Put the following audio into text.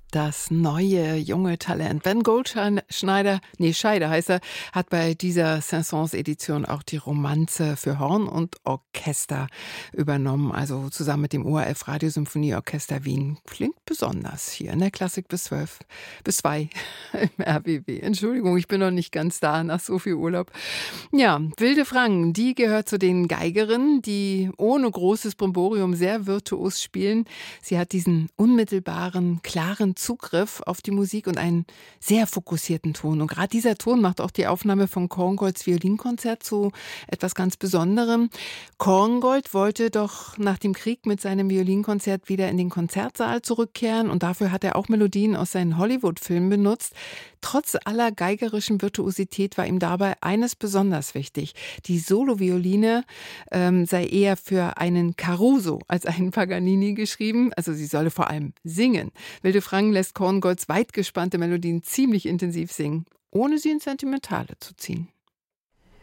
Das neue junge Talent. Ben Scheider heißt er, hat bei dieser Saint-Saëns-Edition auch die Romanze für Horn und Orchester übernommen, also zusammen mit dem ORF Radiosymphonieorchester Wien. Klingt besonders hier in der Klassik bis 2 im RBB. Entschuldigung, ich bin noch nicht ganz da nach so viel Urlaub. Ja, Wilde Frangen, die gehört zu den Geigerinnen, die ohne großes Brimborium sehr virtuos spielen. Sie hat diesen unmittelbaren, klaren Zugriff auf die Musik und einen sehr fokussierten Ton. Und gerade dieser Ton macht auch die Aufnahme von Korngolds Violinkonzert zu etwas ganz Besonderem. Korngold wollte doch nach dem Krieg mit seinem Violinkonzert wieder in den Konzertsaal zurückkehren und dafür hat er auch Melodien aus seinen Hollywood-Filmen benutzt. Trotz aller geigerischen Virtuosität war ihm dabei eines besonders wichtig. Die Solovioline sei eher für einen Caruso als einen Paganini geschrieben. Also sie solle vor allem singen. Wilde Frangen lässt Korngolds weit gespannte Melodien ziemlich intensiv singen, ohne sie ins Sentimentale zu ziehen.